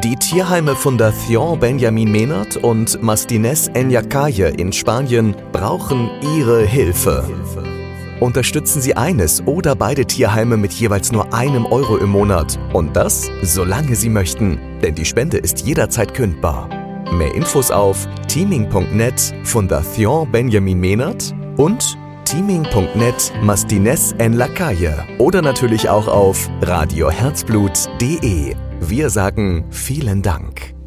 Die Tierheime Fundación Benjamin Menard und Mastines en la Calle in Spanien brauchen Ihre Hilfe. Unterstützen Sie eines oder beide Tierheime mit jeweils nur €1 im Monat. Und das, solange Sie möchten. Denn die Spende ist jederzeit kündbar. Mehr Infos auf teaming.net Fundación Benjamin Menard und teaming.net Mastines en la Calle oder natürlich auch auf radioherzblut.de. Wir sagen vielen Dank.